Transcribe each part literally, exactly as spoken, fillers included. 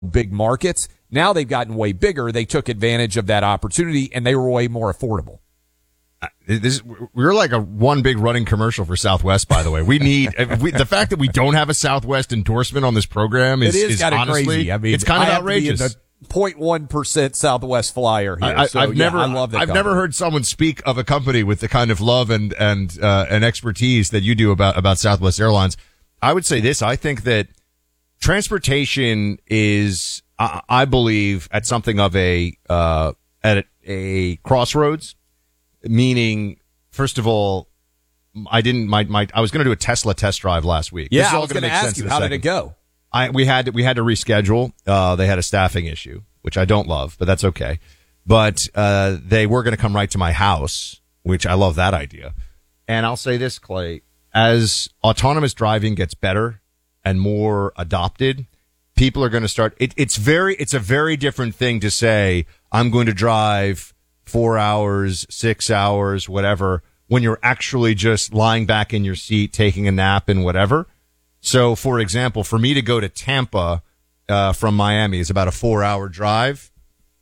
big markets. Now they've gotten way bigger. They took advantage of that opportunity, and they were way more affordable. This, we're like a one big running commercial for Southwest, by the way. We need we, the fact that we don't have a Southwest endorsement on this program is, it is, is kind of honestly, crazy. I mean, it's kind of I outrageous. Have to be in the zero point one percent Southwest flyer here. I, so, I've yeah, never, I love that I've company. never heard someone speak of a company with the kind of love and and uh, and expertise that you do about about Southwest Airlines. I would say this: I think that transportation is, I, I believe, at something of a uh, at a, a crossroads. Meaning, first of all, I didn't. My my. I was going to do a Tesla test drive last week. Yeah, this is I all was going to going to make ask sense you, in a how second. did it go? I we had we had to reschedule. Uh, they had a staffing issue, which I don't love, but that's okay. But uh, they were going to come right to my house, which I love that idea. And I'll say this, Clay, as autonomous driving gets better and more adopted, people are going to start. It, it's very. It's a very different thing to say I'm going to drive four hours, six hours, whatever, when you're actually just lying back in your seat, taking a nap and whatever. So, for example, for me to go to Tampa uh, from Miami is about a four-hour drive.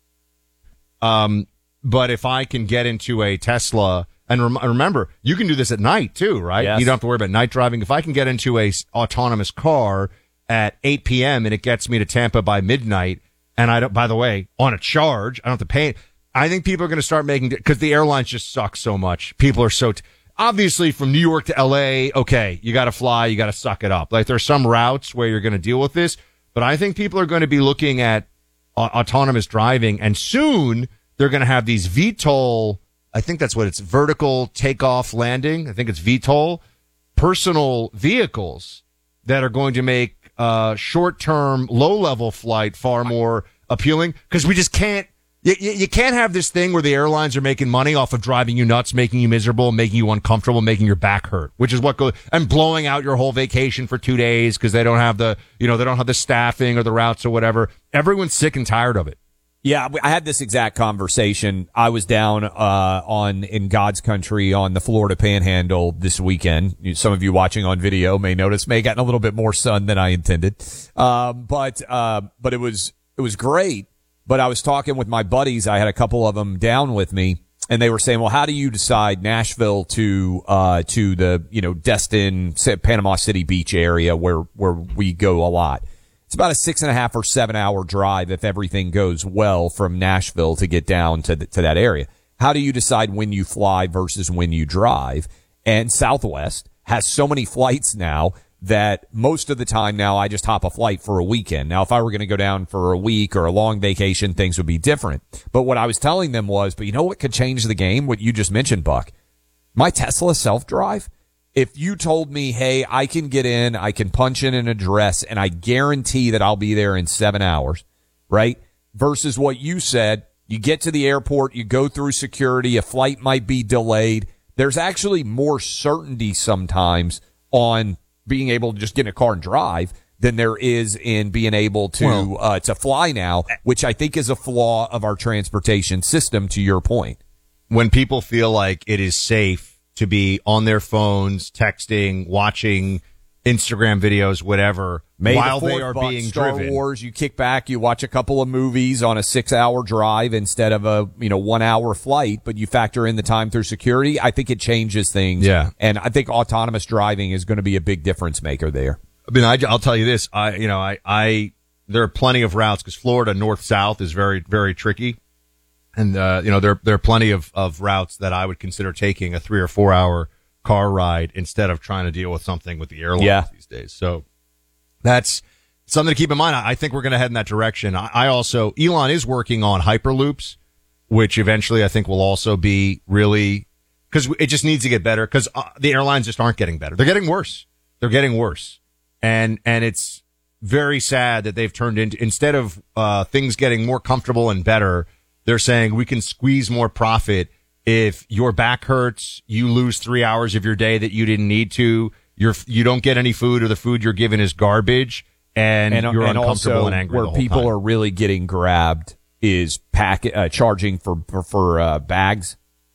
Um, but if I can get into a Tesla, and rem- remember, you can do this at night too, right? Yes. You don't have to worry about night driving. If I can get into a s- autonomous car at eight p.m. and it gets me to Tampa by midnight, and I don't, by the way, on a charge, I don't have to pay. I think people are going to start making, because the airlines just suck so much. People are so, t- obviously from New York to L A, okay, you got to fly, you got to suck it up. Like there's some routes where you're going to deal with this, but I think people are going to be looking at uh, autonomous driving, and soon they're going to have these V TOL, I think that's what it's, vertical takeoff landing. I think it's V TOL, personal vehicles that are going to make uh short-term, low-level flight far more appealing, because we just can't, You, you, you can't have this thing where the airlines are making money off of driving you nuts, making you miserable, making you uncomfortable, making your back hurt, which is what goes, and blowing out your whole vacation for two days because they don't have the, you know, they don't have the staffing or the routes or whatever. Everyone's sick and tired of it. Yeah, I had this exact conversation. I was down uh on in God's country on the Florida Panhandle this weekend. Some of you watching on video may notice may have gotten a little bit more sun than I intended. Um, but uh, but it was it was great. But I was talking with my buddies. I had a couple of them down with me, and they were saying, "Well, how do you decide Nashville to uh to the you know Destin, Panama City Beach area where where we go a lot?" It's about a six and a half or seven hour drive if everything goes well from Nashville to get down to the, to that area. How do you decide when you fly versus when you drive? And Southwest has so many flights now that most of the time now I just hop a flight for a weekend. Now, if I were going to go down for a week or a long vacation, things would be different. But what I was telling them was, but you know what could change the game? What you just mentioned, Buck. My Tesla self-drive. If you told me, hey, I can get in, I can punch in an address, and I guarantee that I'll be there in seven hours, right? Versus what you said, you get to the airport, you go through security, a flight might be delayed. There's actually more certainty sometimes on being able to just get in a car and drive than there is in being able to well, uh, to fly now, which I think is a flaw of our transportation system, to your point. When people feel like it is safe to be on their phones, texting, watching Instagram videos, whatever, May while the they are Buck, being Star driven. Wars, you kick back, you watch a couple of movies on a six-hour drive instead of a you know one-hour flight, but you factor in the time through security. I think it changes things. Yeah, and I think autonomous driving is going to be a big difference maker there. I mean, I, I'll tell you this. I you know I I there are plenty of routes because Florida north-south is very very tricky. And, uh, you know, there, there are plenty of, of routes that I would consider taking a three or four hour car ride instead of trying to deal with something with the airlines yeah. these days. So that's something to keep in mind. I, I think we're going to head in that direction. I, I also, Elon is working on Hyperloops, which eventually I think will also be really, cause it just needs to get better because uh, the airlines just aren't getting better. They're getting worse. They're getting worse. And, and it's very sad that they've turned into, instead of, uh, things getting more comfortable and better, they're saying we can squeeze more profit. If your back hurts, you lose three hours of your day that you didn't need to. You're, you don't get any food, or the food you're given is garbage, and, and you're and uncomfortable also and angry. Where the whole people time. are really getting grabbed is pack uh, charging for for, for uh, bags.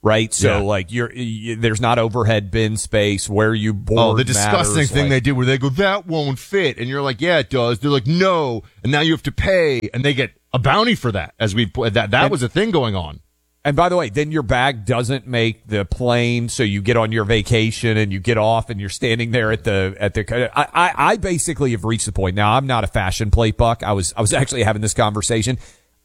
right? So Yeah. like you're, you, there's not overhead bin space where you board. Oh, the disgusting matters, thing like, they did where they go, that won't fit. And you're like, yeah, it does. They're like, no. And now you have to pay. And they get a bounty for that as we, that, that and, was a thing going on. And by the way, then your bag doesn't make the plane. So you get on your vacation and you get off and you're standing there at the, at the, I, I, I basically have reached the point. Now I'm not a fashion plate buck. I was, I was actually having this conversation.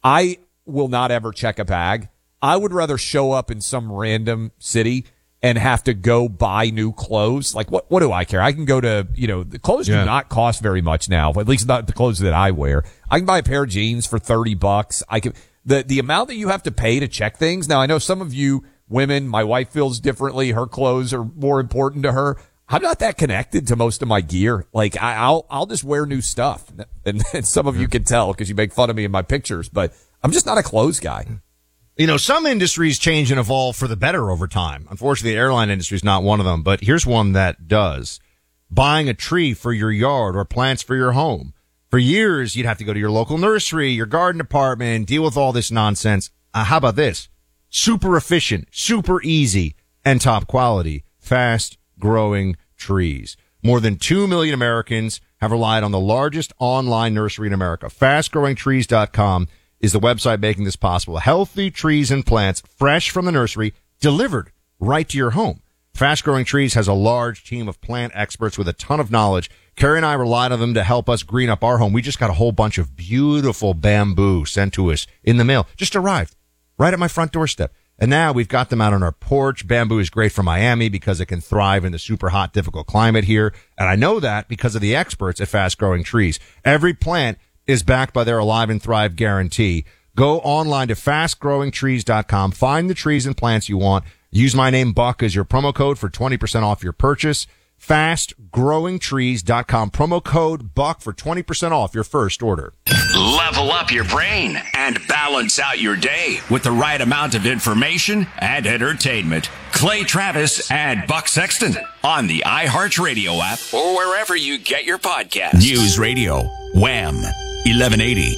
I will not ever check a bag. I would rather show up in some random city and have to go buy new clothes. Like, what, what do I care? I can go to, you know, the clothes Yeah. do not cost very much now, at least not the clothes that I wear. I can buy a pair of jeans for thirty bucks. I can, the, the amount that you have to pay to check things. Now, I know some of you women, my wife feels differently. Her clothes are more important to her. I'm not that connected to most of my gear. Like, I, I'll, I'll just wear new stuff. And, and some of you can tell because you make fun of me in my pictures, but I'm just not a clothes guy. You know, some industries change and evolve for the better over time. Unfortunately, the airline industry is not one of them, but here's one that does. Buying a tree for your yard or plants for your home. For years, you'd have to go to your local nursery, your garden department, deal with all this nonsense. Uh, how about this? Super efficient, super easy, and top quality, fast growing trees. More than two million Americans have relied on the largest online nursery in America. fast growing trees dot com is the website making this possible. Healthy trees and plants, fresh from the nursery, delivered right to your home. Fast Growing Trees has a large team of plant experts with a ton of knowledge. Carrie and I relied on them to help us green up our home. We just got a whole bunch of beautiful bamboo sent to us in the mail. Just arrived right at my front doorstep. And now we've got them out on our porch. Bamboo is great for Miami because it can thrive in the super hot, difficult climate here. And I know that because of the experts at Fast Growing Trees. Every plant is backed by their Alive and Thrive guarantee. Go online to fast growing trees dot com. Find the trees and plants you want. Use my name, Buck, as your promo code for twenty percent off your purchase. fast growing trees dot com. Promo code Buck for twenty percent off your first order. Level up your brain and balance out your day with the right amount of information and entertainment. Clay Travis and Buck Sexton on the iHeartRadio app or wherever you get your podcasts. News Radio, Wham, eleven eighty.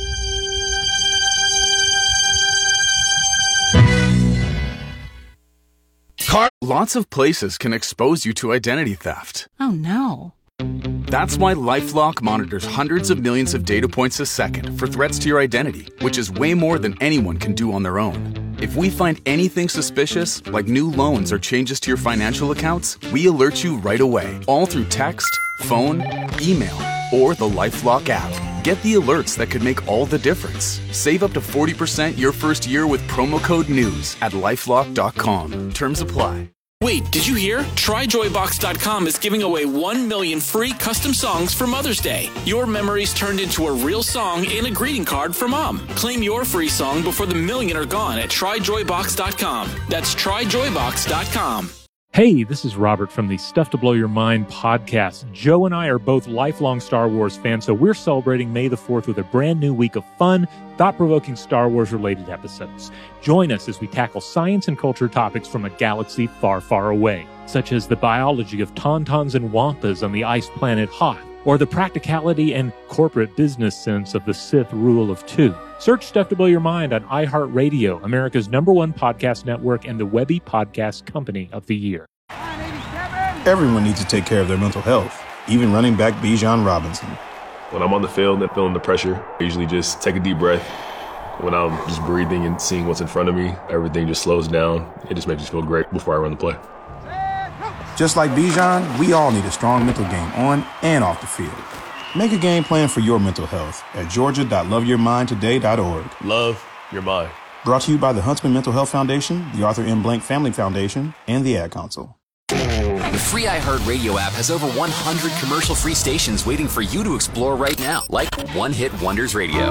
Lots of places can expose you to identity theft. Oh, no. That's why LifeLock monitors hundreds of millions of data points a second for threats to your identity, which is way more than anyone can do on their own. If we find anything suspicious, like new loans or changes to your financial accounts, we alert you right away, all through text, phone, email, or the LifeLock app. Get the alerts that could make all the difference. Save up to forty percent your first year with promo code NEWS at lifelock dot com. Terms apply. Wait, did you hear? try joy box dot com is giving away one million free custom songs for Mother's Day. Your memories turned into a real song and a greeting card for Mom. Claim your free song before the million are gone at try joy box dot com. That's try joy box dot com. Hey, this is Robert from the Stuff to Blow Your Mind podcast. Joe and I are both lifelong Star Wars fans, so we're celebrating May the fourth with a brand new week of fun, thought-provoking Star Wars-related episodes. Join us as we tackle science and culture topics from a galaxy far, far away, such as the biology of tauntauns and wampas on the ice planet Hoth, or the practicality and corporate business sense of the Sith rule of two. Search Stuff to Blow Your Mind on iHeartRadio, America's number one podcast network and the Webby Podcast Company of the Year. Everyone needs to take care of their mental health, even running back Bijan Robinson. When I'm on the field and feeling the pressure, I usually just take a deep breath. When I'm just breathing and seeing what's in front of me, everything just slows down. It just makes me feel great before I run the play. Just like Bijan, we all need a strong mental game on and off the field. Make a game plan for your mental health at georgia dot love your mind today dot org. Love your mind. Brought to you by the Huntsman Mental Health Foundation, the Arthur M. Blank Family Foundation, and the Ad Council. The free iHeartRadio app has over one hundred commercial-free stations waiting for you to explore right now, like One Hit Wonders Radio.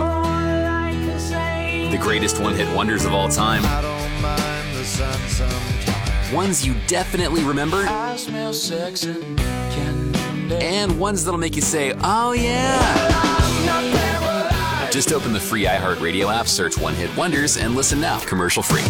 The greatest one-hit wonders of all time. Ones you definitely remember. I smell sex and candy. And ones that'll make you say, oh yeah. Just open the free iHeartRadio app, search One Hit Wonders, and listen now, commercial-free.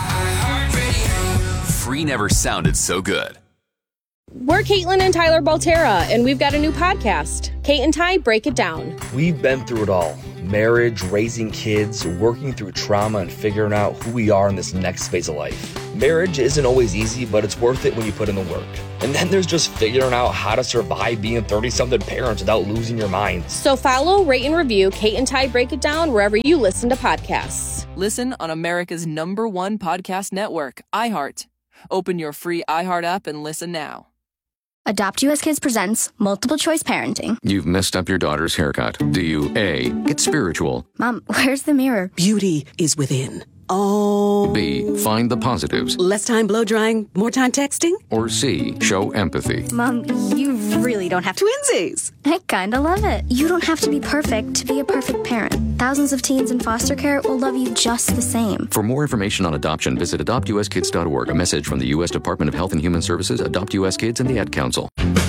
Free never sounded so good. We're Caitlin and Tyler Baltera, and we've got a new podcast, Kate and Ty Break It Down. We've been through it all. marriage, raising kids, working through trauma, and figuring out who we are in this next phase of life. Marriage isn't always easy, but it's worth it when you put in the work. And then there's just figuring out how to survive being thirty-something parents without losing your mind. So follow, rate, and review Kate and Ty Break It Down wherever you listen to podcasts. Listen on America's number one podcast network, iHeart. Open your free iHeart app and listen now. Adopt U S Kids presents Multiple Choice Parenting. You've messed up your daughter's haircut. Do you A, get spiritual? Mom, where's the mirror? Beauty is within. Oh. B, find the positives. Less time blow drying, more time texting? Or C, show empathy. Mom, you really don't have to. Twinsies! I kinda love it. You don't have to be perfect to be a perfect parent. Thousands of teens in foster care will love you just the same. For more information on adoption, visit adopt u s kids dot org. A message from the U S Department of Health and Human Services, Adopt U S Kids, and the Ad Council.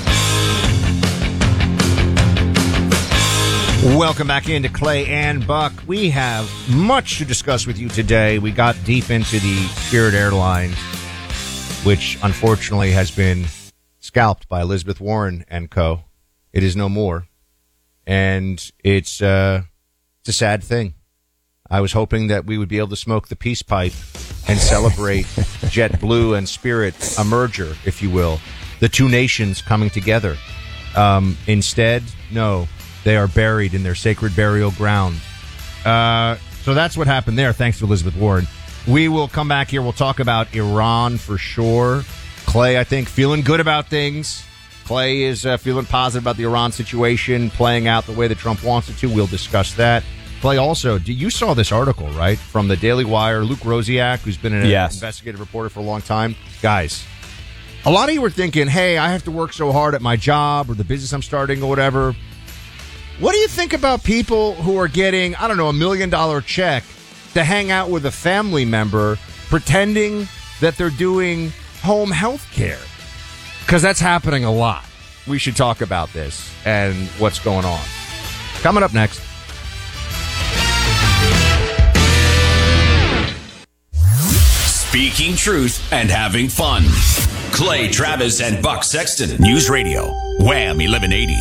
Welcome back into Clay and Buck. We have much to discuss with you today. We got deep into the Spirit Airlines, which unfortunately has been scalped by Elizabeth Warren and co. It is no more. And it's, uh, it's a sad thing. I was hoping that we would be able to smoke the peace pipe and celebrate JetBlue and Spirit, a merger, if you will. The two nations coming together. Um, instead, no. They are buried in their sacred burial ground. Uh, so that's what happened there, thanks to Elizabeth Warren. We will come back here. We'll talk about Iran for sure. Clay, I think, feeling good about things. Clay is uh, feeling positive about the Iran situation, playing out the way that Trump wants it to. We'll discuss that. Clay, also, you saw this article, right, from the Daily Wire, Luke Rosiak, who's been an yes. investigative reporter for a long time. Guys, a lot of you were thinking, hey, I have to work so hard at my job or the business I'm starting or whatever. What do you think about people who are getting, I don't know, a million dollar check to hang out with a family member pretending that they're doing home health care? Because that's happening a lot. We should talk about this and what's going on. Coming up next. Speaking truth and having fun. Clay Travis and Buck Sexton. News Radio. Wham eleven eighty.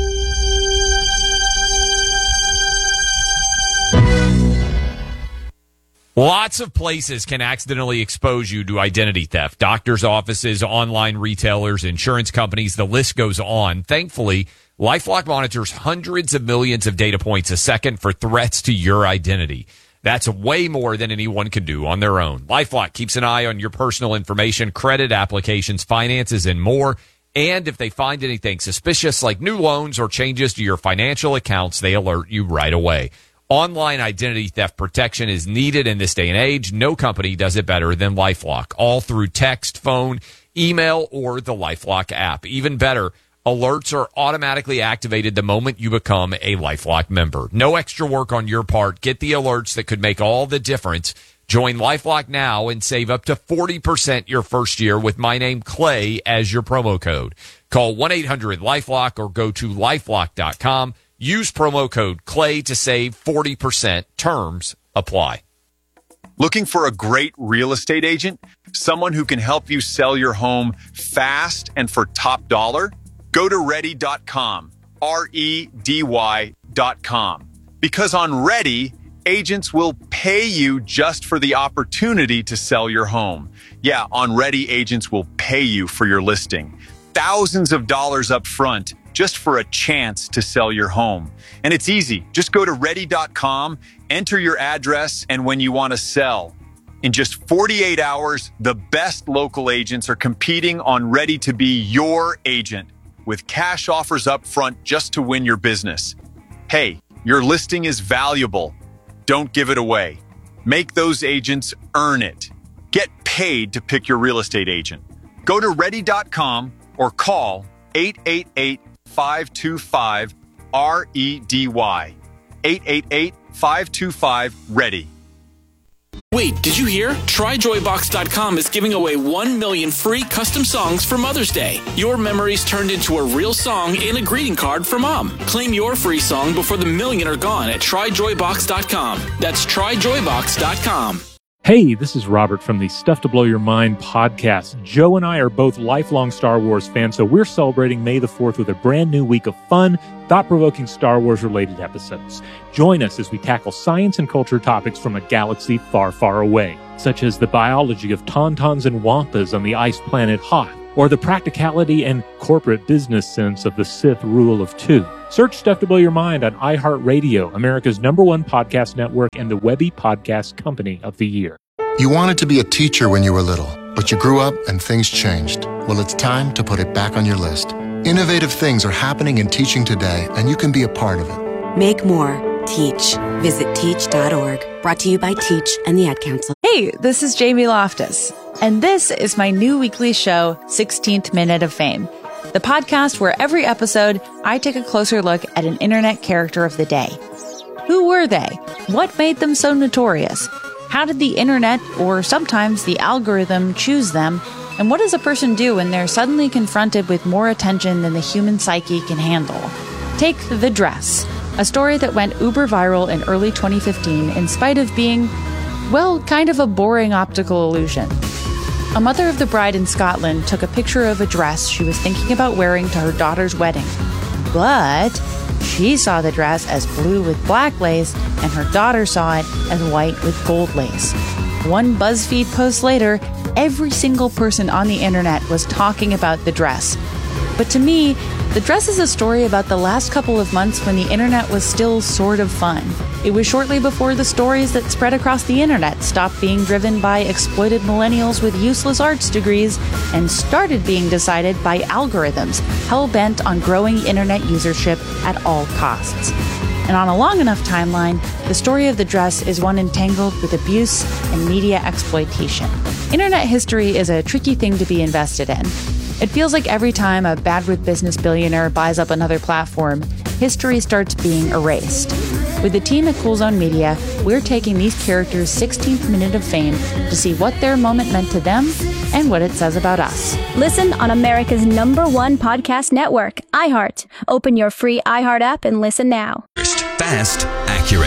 Lots of places can accidentally expose you to identity theft. Doctors' offices, online retailers, insurance companies, the list goes on. Thankfully, LifeLock monitors hundreds of millions of data points a second for threats to your identity. That's way more than anyone can do on their own. LifeLock keeps an eye on your personal information, credit applications, finances, and more. And if they find anything suspicious like new loans or changes to your financial accounts, they alert you right away. Online identity theft protection is needed in this day and age. No company does it better than LifeLock, all through text, phone, email, or the LifeLock app. Even better, alerts are automatically activated the moment you become a LifeLock member. No extra work on your part. Get the alerts that could make all the difference. Join LifeLock now and save up to forty percent your first year with my name, Clay, as your promo code. Call one eight hundred LifeLock or go to lifelock dot com. Use promo code Clay to save forty percent. Terms apply. Looking for a great real estate agent? Someone who can help you sell your home fast and for top dollar? Go to ready dot com. R E D Y dot com. Because on Ready, agents will pay you just for the opportunity to sell your home. Yeah, on Ready, agents will pay you for your listing. Thousands of dollars up front just for a chance to sell your home. And it's easy. Just go to ready dot com, enter your address, and when you want to sell. In just forty-eight hours, the best local agents are competing on Ready to be your agent with cash offers up front just to win your business. Hey, your listing is valuable. Don't give it away. Make those agents earn it. Get paid to pick your real estate agent. Go to ready dot com or call eight eight eight, five two five, R E D Y. eight eight eight, five two five, READY. Wait, did you hear? try joy box dot com is giving away one million free custom songs for Mother's Day. Your memories turned into a real song and a greeting card for Mom. Claim your free song before the million are gone at try joy box dot com. That's try joy box dot com. Hey, this is Robert from the Stuff to Blow Your Mind podcast. Joe and I are both lifelong Star Wars fans, so we're celebrating May the fourth with a brand new week of fun, thought-provoking Star Wars-related episodes. Join us as we tackle science and culture topics from a galaxy far, far away, such as the biology of tauntauns and wampas on the ice planet Hoth, or the practicality and corporate business sense of the Sith rule of two. Search Stuff to Blow Your Mind on iHeartRadio, America's number one podcast network and the Webby Podcast Company of the Year. You wanted to be a teacher when you were little, but you grew up and things changed. Well, it's time to put it back on your list. Innovative things are happening in teaching today, and you can be a part of it. Make more. Teach. Visit teach dot org. Brought to you by Teach and the Ad Council. Hey, this is Jamie Loftus, and this is my new weekly show, sixteenth Minute of Fame, the podcast where every episode I take a closer look at an internet character of the day. Who were they? What made them so notorious? How did the internet, or sometimes the algorithm, choose them? And what does a person do when they're suddenly confronted with more attention than the human psyche can handle? Take The Dress, a story that went uber viral in early twenty fifteen in spite of being, well, kind of a boring optical illusion. A mother of the bride in Scotland took a picture of a dress she was thinking about wearing to her daughter's wedding. But she saw the dress as blue with black lace, and her daughter saw it as white with gold lace. One BuzzFeed post later, every single person on the internet was talking about the dress. But to me, the dress is a story about the last couple of months when the internet was still sort of fun. It was shortly before the stories that spread across the internet stopped being driven by exploited millennials with useless arts degrees and started being decided by algorithms hell-bent on growing internet usership at all costs. And on a long enough timeline, the story of the dress is one entangled with abuse and media exploitation. Internet history is a tricky thing to be invested in. It feels like every time a bad with business billionaire buys up another platform, history starts being erased. With the team at Cool Zone Media, we're taking these characters' sixteenth minute of fame to see what their moment meant to them and what it says about us. Listen on America's number one podcast network, iHeart. Open your free iHeart app and listen now. Fast, accurate.